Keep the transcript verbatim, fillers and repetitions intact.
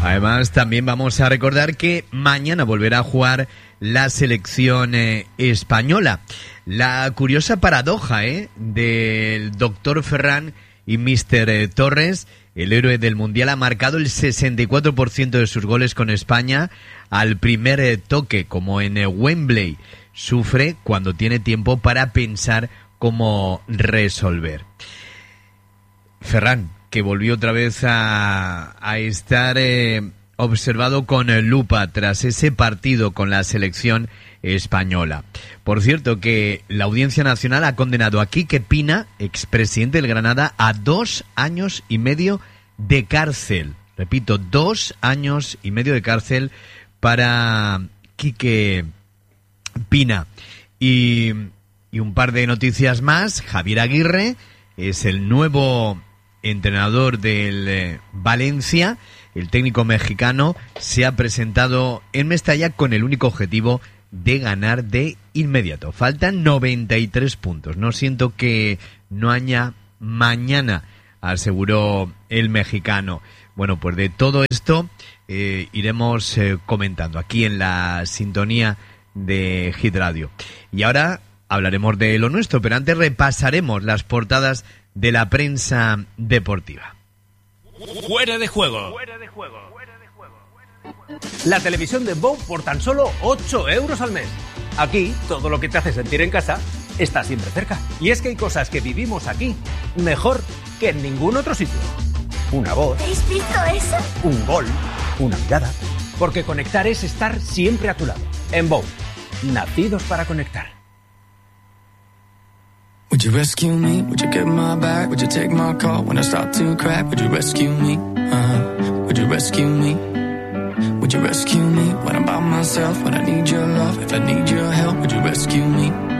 Además, también vamos a recordar que mañana volverá a jugar la selección eh, española. La curiosa paradoja eh, del doctor Ferran y míster eh, Torres, el héroe del Mundial, ha marcado el sesenta y cuatro por ciento de sus goles con España al primer eh, toque, como en eh, Wembley. Sufre cuando tiene tiempo para pensar cómo resolver. Ferran, que volvió otra vez a, a estar eh, observado con lupa tras ese partido con la selección española. Por cierto, que la Audiencia Nacional ha condenado a Quique Pina, expresidente del Granada, a dos años y medio de cárcel. Repito, dos años y medio de cárcel para Quique Pina. Y, y un par de noticias más. Javier Aguirre es el nuevo entrenador del eh, Valencia. El técnico mexicano se ha presentado en Mestalla con el único objetivo de ganar de inmediato. Faltan noventa y tres puntos. No siento que no haya mañana, aseguró el mexicano. Bueno, pues de todo esto eh, iremos eh, comentando aquí en la sintonía de Hit Radio. Y ahora hablaremos de lo nuestro, pero antes repasaremos las portadas de la prensa deportiva. Fuera de juego. Fuera de juego. La televisión de Bow por tan solo ocho euros al mes. Aquí, todo lo que te hace sentir en casa está siempre cerca. Y es que hay cosas que vivimos aquí mejor que en ningún otro sitio. Una voz. ¿Habéis visto eso? Un gol. Una mirada. Porque conectar es estar siempre a tu lado. En Bow, nacidos para conectar. Would you rescue me? Would you get my back? Would you take my call when I start to crack? Would you rescue me? Uh-huh. Would you rescue me? Would you rescue me when I'm by myself? When I need your love, if I need your help, would you rescue me?